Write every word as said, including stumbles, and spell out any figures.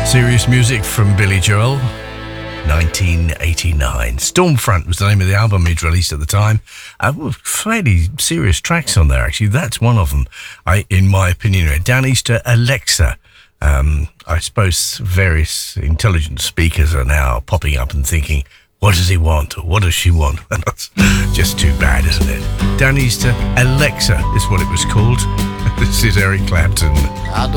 Serious music from Billy Joel, nineteen eighty-nine. Stormfront was the name of the album he'd released at the time. Uh, well, fairly serious tracks on there, actually. That's one of them, I, in my opinion. Down Easter, Alexa. Um, I suppose various intelligent speakers are now popping up and thinking, what does he want or what does she want? And that's just too bad, isn't it? Down Easter, Alexa is what it was called. This is Eric Clapton. I don't